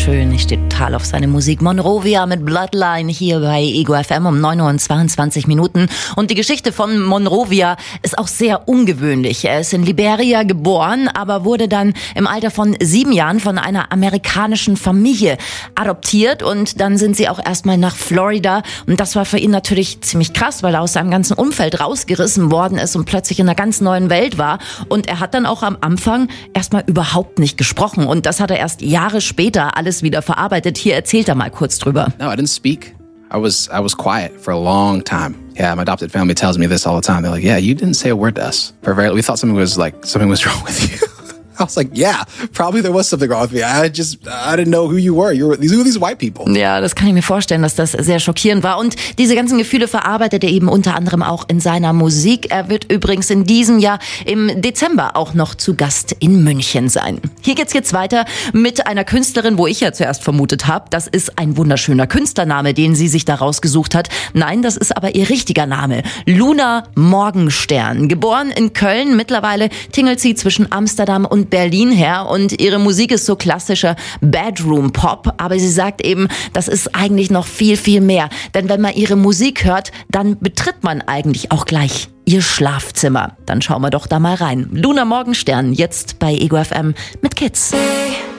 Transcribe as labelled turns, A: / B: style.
A: schön. Ich stehe total auf seine Musik. Monrovia mit Bloodline hier bei Ego FM um 9:22 Uhr. Und die Geschichte von Monrovia ist auch sehr ungewöhnlich. Er ist in Liberia geboren, aber wurde dann im Alter von 7 Jahren von einer amerikanischen Familie adoptiert. Und dann sind sie auch erstmal nach Florida. Und das war für ihn natürlich ziemlich krass, weil er aus seinem ganzen Umfeld rausgerissen worden ist und plötzlich in einer ganz neuen Welt war. Und er hat dann auch am Anfang erstmal überhaupt nicht gesprochen. Und das hat er erst Jahre später alles wieder verarbeitet. Hier erzählt er mal kurz drüber.
B: No, I didn't speak. I was quiet for a long time. Yeah, my adopted family tells me this all the time. They're like, yeah, you didn't say a word to us. We thought something was wrong with you. I was like, yeah, probably there was something wrong with me. I didn't know who you were. Who are these white people?
A: Ja, das kann ich mir vorstellen, dass das sehr schockierend war. Und diese ganzen Gefühle verarbeitet er eben unter anderem auch in seiner Musik. Er wird übrigens in diesem Jahr im Dezember auch noch zu Gast in München sein. Hier geht's jetzt weiter mit einer Künstlerin, wo ich ja zuerst vermutet habe, das ist ein wunderschöner Künstlername, den sie sich da rausgesucht hat. Nein, das ist aber ihr richtiger Name. Luna Morgenstern. Geboren in Köln, mittlerweile tingelt sie zwischen Amsterdam und Berlin her und ihre Musik ist so klassischer Bedroom-Pop, aber sie sagt eben, das ist eigentlich noch viel, viel mehr. Denn wenn man ihre Musik hört, dann betritt man eigentlich auch gleich ihr Schlafzimmer. Dann schauen wir doch da mal rein. Luna Morgenstern, jetzt bei Ego FM mit Kids.